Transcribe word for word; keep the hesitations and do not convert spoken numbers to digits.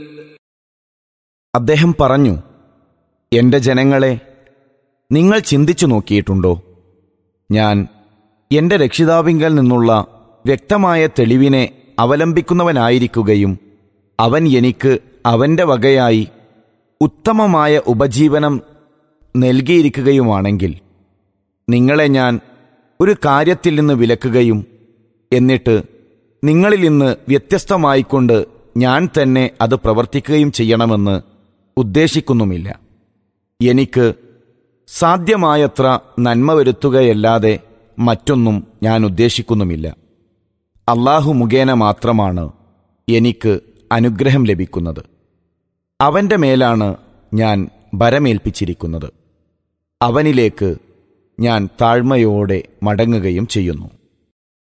അദ്ദേഹം പറഞ്ഞു, എൻ്റെ ജനങ്ങളെ, നിങ്ങൾ ചിന്തിച്ചു നോക്കിയിട്ടുണ്ടോ? ഞാൻ എൻ്റെ രക്ഷിതാവിങ്കൽ നിന്നുള്ള വ്യക്തമായ തെളിവിനെ അവലംബിക്കുന്നവനായിരിക്കുകയും അവൻ എനിക്ക് അവൻ്റെ വകയായി ഉത്തമമായ ഉപജീവനം നൽകിയിരിക്കുകയുമാണെങ്കിൽ നിങ്ങളെ ഞാൻ ഒരു കാര്യത്തിൽ നിന്ന് വിലക്കുകയും എന്നിട്ട് നിങ്ങളിൽ നിന്ന് വ്യത്യസ്തമായിക്കൊണ്ട് ഞാൻ തന്നെ അത് പ്രവർത്തിക്കുകയും ചെയ്യണമെന്ന് ഉദ്ദേശിക്കുന്നുമില്ല. എനിക്ക് സാധ്യമായത്ര നന്മ വരുത്തുകയല്ലാതെ മറ്റൊന്നും ഞാൻ ഉദ്ദേശിക്കുന്നുമില്ല. അല്ലാഹു മുഖേന മാത്രമാണ് എനിക്ക് അനുഗ്രഹം ലഭിക്കുന്നത്. അവൻ്റെ മേലാണ് ഞാൻ ഭരമേൽപ്പിച്ചിരിക്കുന്നത്. അവനിലേക്ക് ഞാൻ താഴ്മയോടെ മടങ്ങുകയും ചെയ്യുന്നു.